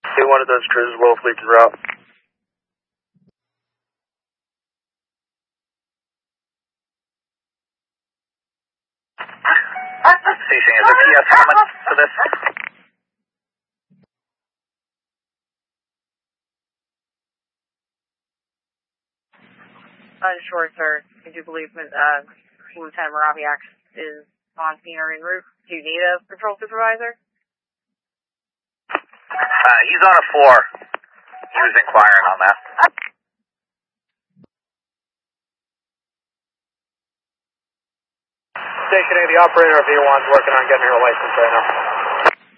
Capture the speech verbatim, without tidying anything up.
Hey, one of those cruises will fleet en route. Station, is there P S coming for this? Unsure, sir. I do believe uh, Lieutenant Moraviak is on scene or en route. Do you need a patrol supervisor? Uh, he's on a floor. He was inquiring on that. Station A, the operator of E one is working on getting her license right now.